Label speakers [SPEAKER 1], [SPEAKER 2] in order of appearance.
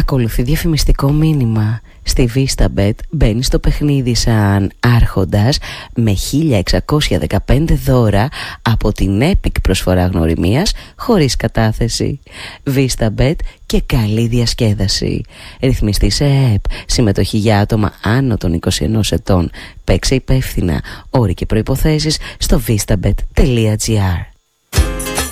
[SPEAKER 1] Ακολουθεί διαφημιστικό μήνυμα. Στη VistaBet μπαίνει στο παιχνίδι σαν άρχοντας με 1.615 δώρα από την Epic προσφορά γνωριμίας χωρίς κατάθεση. VistaBet και καλή διασκέδαση. Ρυθμιστή σε ΕΕΠ. Συμμετοχή για άτομα άνω των 21 ετών. Παίξε υπεύθυνα. Όροι και προϋποθέσεις στο vistabet.gr.